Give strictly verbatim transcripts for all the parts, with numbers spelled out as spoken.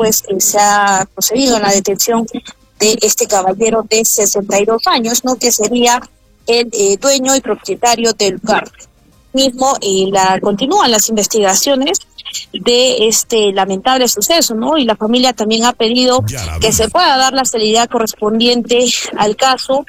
pues eh, se ha procedido en la detención de este caballero de sesenta y dos años, ¿no? Que sería el eh, dueño y propietario del lugar mismo. Y la continúan las investigaciones de este lamentable suceso, ¿no? Y la familia también ha pedido que se pueda dar la celeridad correspondiente al caso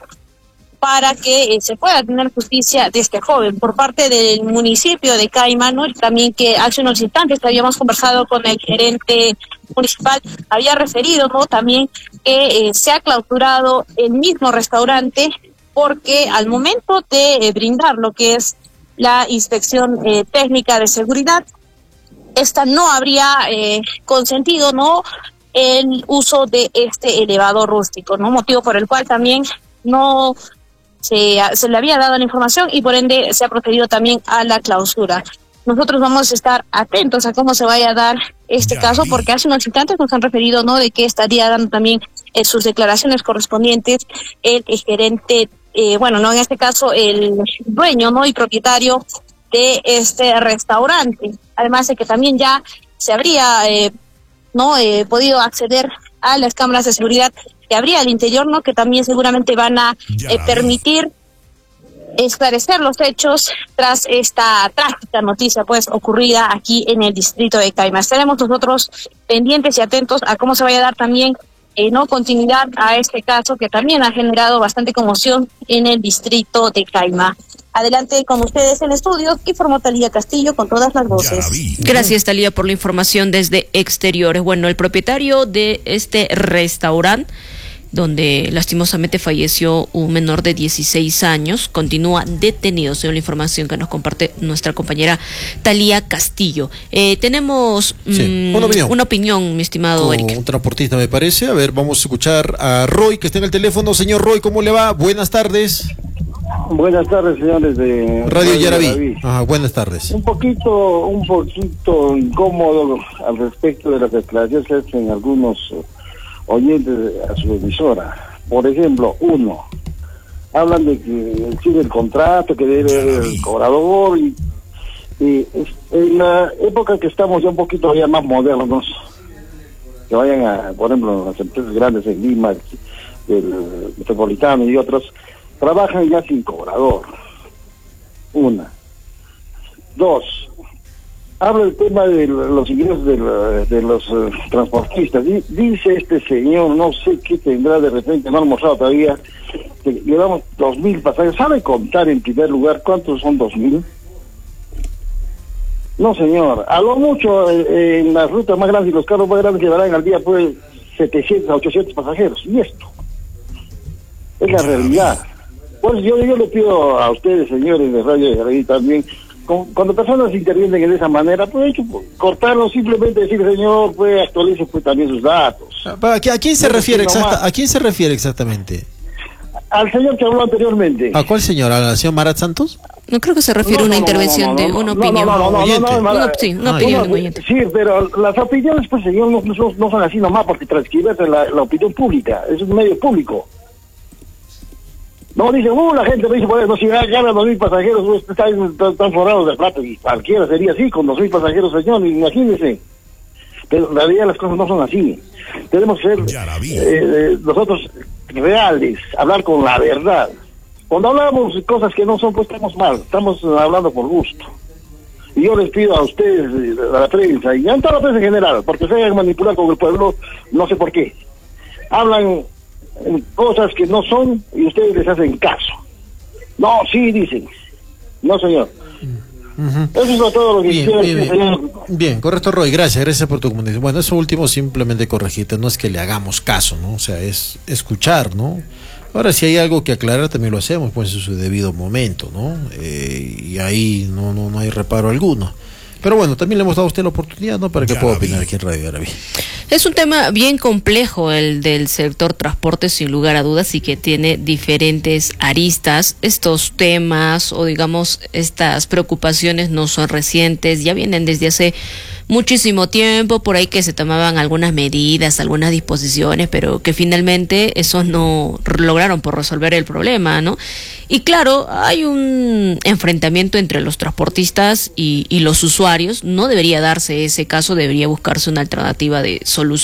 para que eh, se pueda tener justicia de este joven. Por parte del municipio de Caima, ¿no? Y también que hace unos instantes habíamos conversado con el gerente municipal, había referido, ¿no? También que eh, se ha clausurado el mismo restaurante porque al momento de eh, brindar lo que es la inspección eh, técnica de seguridad, esta no habría eh, consentido, ¿no?, el uso de este elevador rústico, ¿no? Motivo por el cual también no se, se le había dado la información y por ende se ha procedido también a la clausura. Nosotros vamos a estar atentos a cómo se vaya a dar este caso, porque hace unos instantes nos han referido, ¿no?, de que estaría dando también eh, sus declaraciones correspondientes el, el gerente, eh, bueno, no en este caso el dueño, ¿no?, y propietario de este restaurante. Además de que también ya se habría eh, no eh, podido acceder a las cámaras de seguridad que habría al interior, ¿no?, que también seguramente van a eh, permitir esclarecer los hechos tras esta trágica noticia pues ocurrida aquí en el distrito de Caima. Estaremos nosotros pendientes y atentos a cómo se vaya a dar también eh, no continuidad a este caso que también ha generado bastante conmoción en el distrito de Caima. Adelante con ustedes en estudios, informó Talía Castillo con todas las voces. Gracias, Talía, por la información desde exteriores. Bueno, el propietario de este restaurante, donde lastimosamente falleció un menor de dieciséis años, continúa detenido, según la información que nos comparte nuestra compañera Talía Castillo. Eh, tenemos sí, mmm, una, opinión. una opinión, mi estimado Eric. Un transportista, me parece. A ver, vamos a escuchar a Roy, que está en el teléfono. Señor Roy, ¿cómo le va? Buenas tardes. Buenas tardes, señores de Radio, Radio Yaraví. Yaraví. Ajá, buenas tardes. Un poquito, un poquito incómodo al respecto de las declaraciones que hacen algunos oyentes a su emisora. Por ejemplo, uno, hablan de que sigue el contrato, que debe haber el cobrador, y, y en la época que estamos ya un poquito ya más modernos, que vayan a, por ejemplo, las empresas grandes en Lima, el Metropolitano y otros, trabajan ya sin cobrador. Una. Dos, habla el tema de los ingresos de, la, de los uh, transportistas. Dice este señor, no sé qué tendrá de repente, no ha almorzado todavía, que llevamos dos mil pasajeros. ¿Sabe contar en primer lugar cuántos son dos mil? No, señor. A lo mucho eh, en las rutas más grandes y los carros más grandes llevarán al día pues setecientos a ochocientos pasajeros. Y esto es la realidad. Pues yo, yo le pido a ustedes, señores de Radio Yaraví, también, con, cuando personas intervienen de esa manera, pues hay que cortarlo, simplemente decir, señor, pues actualice pues también sus datos. ¿A, a quién se refiere exacta, ¿A quién se refiere exactamente? Al señor que habló anteriormente. ¿A cuál señor? ¿Al señor Marat Santos? No creo que se refiere a una intervención de una opinión. No, no, no, no, no, una, sí, una opinión de oyente. Sí, pero las opiniones, pues, señor, no, no, no son así nomás porque transcriben la, la opinión pública, es un medio público. No, dice, uh, la gente me dice, pues, no, si ganan dos mil pasajeros, pues, están, están forrados de plata, y cualquiera sería así, con dos mil pasajeros, señor, imagínese. Pero en realidad las cosas no son así. Tenemos que ser, eh, nosotros, reales, hablar con la verdad. Cuando hablamos de cosas que no son, pues estamos mal, estamos hablando por gusto. Y yo les pido a ustedes, a la prensa, y a toda la prensa en general, porque se hagan manipular con el pueblo, no sé por qué. Hablan cosas que no son y ustedes les hacen caso. No, sí, dicen. No, señor. Uh-huh. Eso es todo lo que bien, quisiera bien, decir, bien. señor. Bien, correcto, Roy, gracias, gracias por tu comunicación. Bueno, eso último simplemente corregirte, no es que le hagamos caso, ¿no? O sea, es escuchar, ¿no? Ahora, si hay algo que aclarar, también lo hacemos, pues en su debido momento, ¿no? Eh, y ahí no, no, no hay reparo alguno. Pero bueno, también le hemos dado a usted la oportunidad, ¿no?, para que pueda opinar aquí en Radio Yaraví. Es un tema bien complejo el del sector transporte, sin lugar a dudas, y que tiene diferentes aristas. Estos temas o digamos estas preocupaciones no son recientes, ya vienen desde hace muchísimo tiempo, por ahí que se tomaban algunas medidas, algunas disposiciones, pero que finalmente esos no lograron por resolver el problema, ¿no? Y claro, hay un enfrentamiento entre los transportistas y, y los usuarios. No debería darse ese caso, debería buscarse una alternativa de solución.